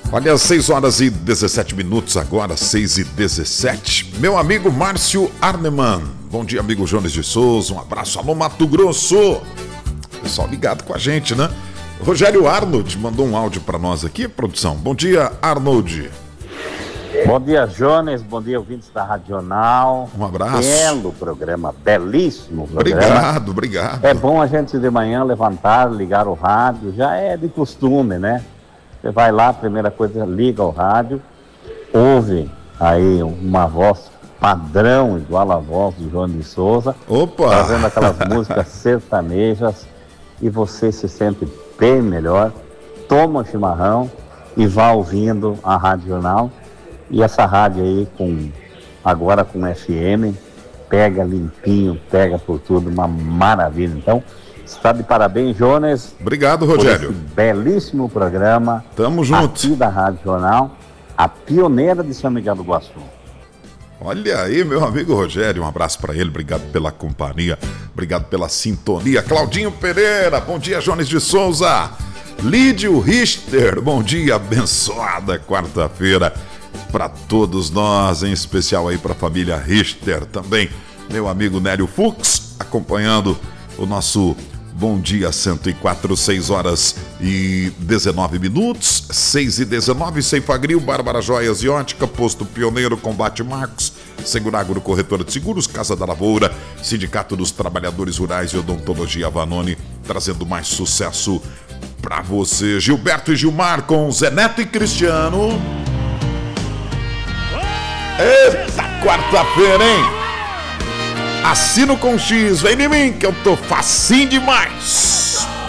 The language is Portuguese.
Olha, 6 horas e 17 minutos agora, 6 e 17. Meu amigo Márcio Arneman. Bom dia, amigo Jones de Souza. Um abraço. Alô, Mato Grosso. Pessoal ligado com a gente, né? Rogério Arnold mandou um áudio para nós aqui, produção. Bom dia, Arnold. Bom dia, Jones. Bom dia, ouvintes da Radional. Um abraço. Belo programa, belíssimo programa. Obrigado. É bom a gente de manhã levantar, ligar o rádio. Já é de costume, né? Você vai lá, primeira coisa, liga o rádio, ouve aí uma voz padrão, igual a voz do João de Souza. Opa! Fazendo aquelas músicas sertanejas e você se sente bem melhor. Toma um chimarrão e vá ouvindo a Radional. E essa rádio aí, agora com FM, pega limpinho, pega por tudo, uma maravilha. Então, está de parabéns, Jones. Obrigado, Rogério. Por esse belíssimo programa. Tamo junto. Aqui da Rádio Jornal, a pioneira de São Miguel do Iguaçu. Olha aí, meu amigo Rogério, um abraço para ele, obrigado pela companhia, obrigado pela sintonia. Claudinho Pereira, bom dia, Jones de Souza. Lídio Richter, bom dia, abençoada quarta-feira para todos nós, em especial aí para a família Richter também. Meu amigo Nélio Fux, acompanhando o nosso Bom Dia 104, 6 horas e 19 minutos, 6 e 19, Ceifagril, Bárbara Joias e Ótica, Posto Pioneiro, Combate Marcos, Seguragro Corretora de Seguros, Casa da Lavoura, Sindicato dos Trabalhadores Rurais e Odontologia Vanoni, trazendo mais sucesso pra você. Gilberto e Gilmar com Zé Neto e Cristiano. Eita, quarta-feira, hein? Assino com X, vem de mim que eu tô facinho demais.